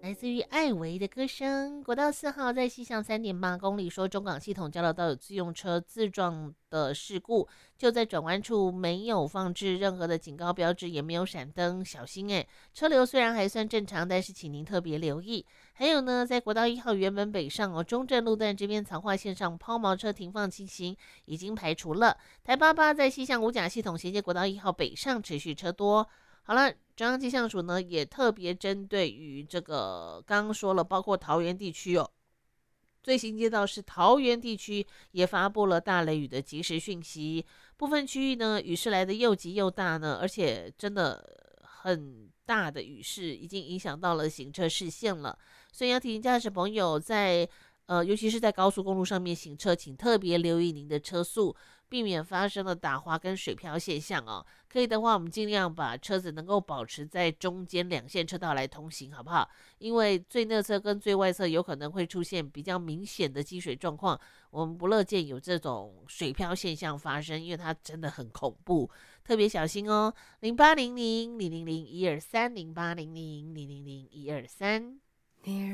来自于艾维的歌声。国道4号在西向3.8公里，说中港系统交流道有自用车自撞的事故，就在转弯处没有放置任何的警告标志，也没有闪灯，小心哎。车流虽然还算正常，但是请您特别留意。还有呢，在国道1号原本北上中正路段这边藏化线上抛锚车停放情形已经排除了。台88在西向五甲系统衔接国道1号北上持续车多。好了，中央气象署呢也特别针对于这个刚刚说了，包括桃园地区最新接到是桃园地区也发布了大雷雨的即时讯息，部分区域呢雨势来的又急又大呢，而且真的很大的雨势已经影响到了行车视线了，所以要提醒驾驶朋友尤其是在高速公路上面行车，请特别留意您的车速，避免发生了打滑跟水漂现象哦。可以的话，我们尽量把车子能够保持在中间两线车道来通行，好不好？因为最内侧跟最外侧有可能会出现比较明显的积水状况，我们不乐见有这种水漂现象发生，因为它真的很恐怖，特别小心哦。0800 000 123 0800 000 123。